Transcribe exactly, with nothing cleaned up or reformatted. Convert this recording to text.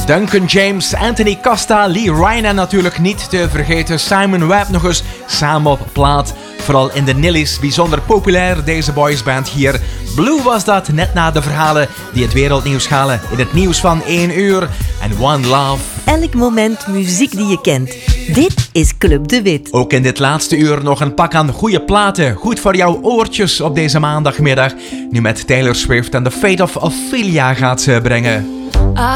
Duncan James, Anthony Costa, Lee Ryan en natuurlijk niet te vergeten Simon Webb nog eens samen op plaat. Vooral in de Nillies, bijzonder populair deze boysband hier. Blue was dat, net na de verhalen die het wereldnieuws halen in het nieuws van één uur. En One Love. Elk moment muziek die je kent. Dit is Club de Wit. Ook in dit laatste uur nog een pak aan goede platen. Goed voor jouw oortjes op deze maandagmiddag. Nu met Taylor Swift en The Fate of Ophelia gaat ze brengen.